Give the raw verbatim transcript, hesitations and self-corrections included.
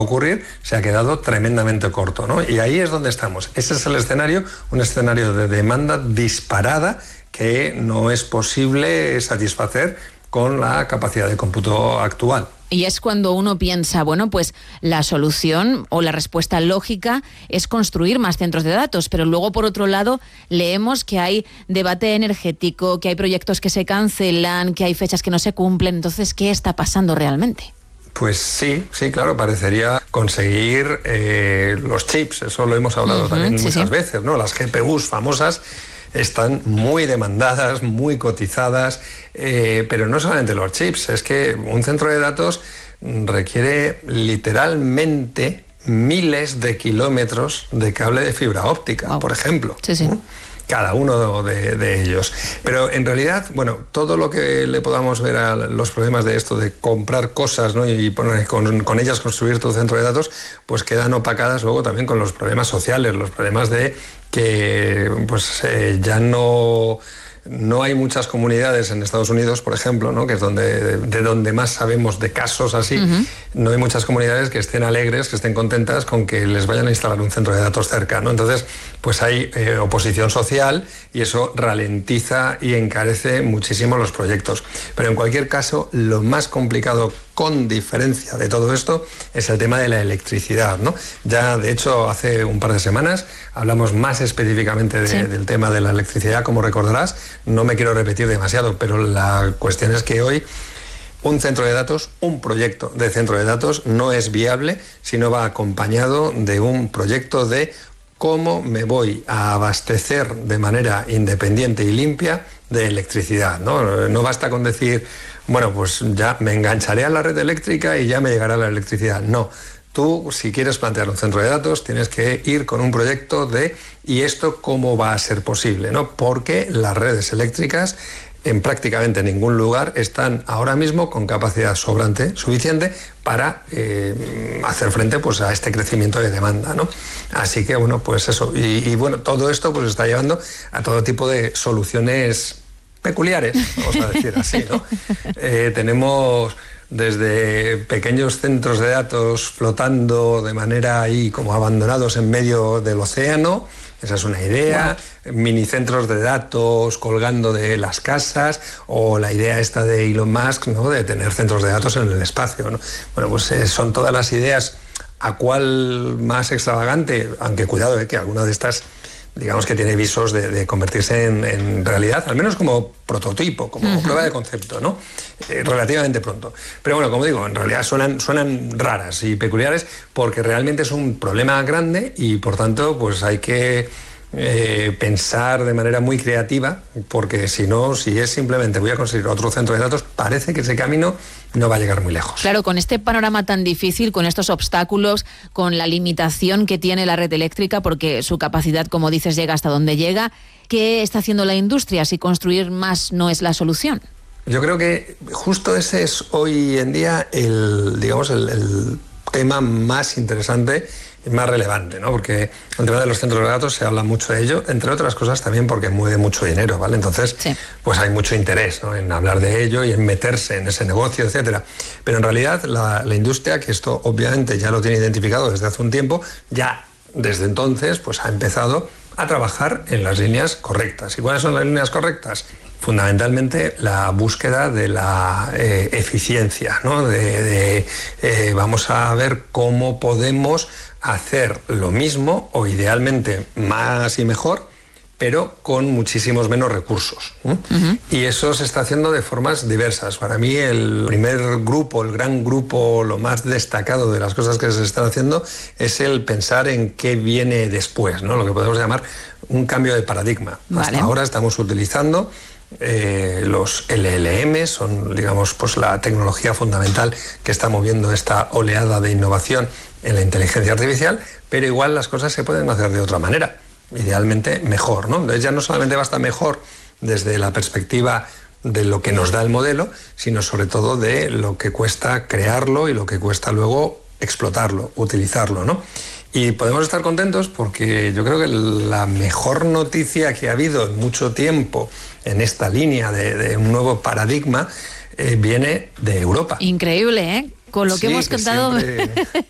ocurrir, se ha quedado tremendamente corto, ¿no? Y ahí es donde estamos. Ese es el escenario, un escenario de demanda disparada que no es posible satisfacer con la capacidad de cómputo actual. Y es cuando uno piensa, bueno, pues la solución o la respuesta lógica es construir más centros de datos, pero luego, por otro lado, leemos que hay debate energético, que hay proyectos que se cancelan, que hay fechas que no se cumplen. Entonces, ¿qué está pasando realmente? Pues sí, sí, claro, parecería conseguir eh, los chips, eso lo hemos hablado uh-huh, también sí, muchas sí. veces, ¿no? Las G P Us famosas están muy demandadas, muy cotizadas, eh, pero no solamente los chips, es que un centro de datos requiere literalmente miles de kilómetros de cable de fibra óptica, wow. por ejemplo. Sí, sí. ¿no? Cada uno de, de ellos. Pero en realidad, bueno, todo lo que le podamos ver a los problemas de esto, de comprar cosas, ¿no? y poner, con, con ellas construir tu centro de datos, pues quedan opacadas luego también con los problemas sociales, los problemas de que pues eh, ya no... No hay muchas comunidades en Estados Unidos, por ejemplo, ¿no? que es donde, de donde más sabemos de casos así, uh-huh. no hay muchas comunidades que estén alegres, que estén contentas con que les vayan a instalar un centro de datos cerca, ¿no? Entonces, pues hay eh, oposición social y eso ralentiza y encarece muchísimo los proyectos. Pero en cualquier caso, lo más complicado, con diferencia de todo esto, es el tema de la electricidad, ¿no? Ya, de hecho, hace un par de semanas hablamos más específicamente de, sí. del tema de la electricidad, como recordarás. No me quiero repetir demasiado, pero la cuestión es que hoy un centro de datos, un proyecto de centro de datos no es viable si no va acompañado de un proyecto de cómo me voy a abastecer de manera independiente y limpia de electricidad, ¿no? No basta con decir, bueno, pues ya me engancharé a la red eléctrica y ya me llegará la electricidad. No. Tú, si quieres plantear un centro de datos, tienes que ir con un proyecto de ¿y esto cómo va a ser posible?, ¿no? Porque las redes eléctricas en prácticamente ningún lugar están ahora mismo con capacidad sobrante, suficiente, para eh, hacer frente pues, a este crecimiento de demanda, ¿no? Así que, bueno, pues eso. Y, y bueno, todo esto pues está llevando a todo tipo de soluciones peculiares, vamos a decir así, ¿no? Eh, tenemos desde pequeños centros de datos flotando de manera ahí como abandonados en medio del océano, esa es una idea, wow. minicentros de datos colgando de las casas, o la idea esta de Elon Musk, ¿no? de tener centros de datos en el espacio, ¿no? Bueno, pues eh, son todas las ideas. ¿A cuál más extravagante? Aunque cuidado, eh, que alguna de estas, digamos que tiene visos de, de convertirse en, en realidad, al menos como prototipo, como uh-huh. prueba de concepto, ¿no? Eh, relativamente pronto. Pero bueno, como digo, en realidad suenan, suenan raras y peculiares porque realmente es un problema grande y por tanto pues hay que eh, pensar de manera muy creativa, porque si no, si es simplemente voy a conseguir otro centro de datos, parece que ese camino no va a llegar muy lejos. Claro, con este panorama tan difícil, con estos obstáculos, con la limitación que tiene la red eléctrica, porque su capacidad, como dices, llega hasta donde llega, ¿qué está haciendo la industria si construir más no es la solución? Yo creo que justo ese es hoy en día el, digamos, el, el tema más interesante y más relevante, ¿no? Porque el tema de los centros de datos se habla mucho de ello, entre otras cosas también porque mueve mucho dinero, ¿vale? Entonces, sí. pues hay mucho interés, ¿no? en hablar de ello y en meterse en ese negocio, etcétera. Pero en realidad la, la industria, que esto obviamente ya lo tiene identificado desde hace un tiempo, ya desde entonces pues ha empezado a trabajar en las líneas correctas. ¿Y cuáles son las líneas correctas? Fundamentalmente la búsqueda de la eh, eficiencia, ¿no? De, de eh, vamos a ver cómo podemos hacer lo mismo o idealmente más y mejor, pero con muchísimos menos recursos. ¿eh? Uh-huh. Y eso se está haciendo de formas diversas. Para mí el primer grupo, el gran grupo, lo más destacado de las cosas que se están haciendo es el pensar en qué viene después, ¿no? Lo que podemos llamar un cambio de paradigma. Vale. Hasta ahora estamos utilizando Eh, los L L M, son digamos pues la tecnología fundamental que está moviendo esta oleada de innovación en la inteligencia artificial, pero igual las cosas se pueden hacer de otra manera, idealmente mejor, ¿no? Entonces ya no solamente basta mejor desde la perspectiva de lo que nos da el modelo, sino sobre todo de lo que cuesta crearlo y lo que cuesta luego explotarlo, utilizarlo, ¿no? Y podemos estar contentos porque yo creo que la mejor noticia que ha habido en mucho tiempo en esta línea de, de un nuevo paradigma eh, viene de Europa. Increíble, ¿eh? Con lo que sí, hemos contado, que siempre...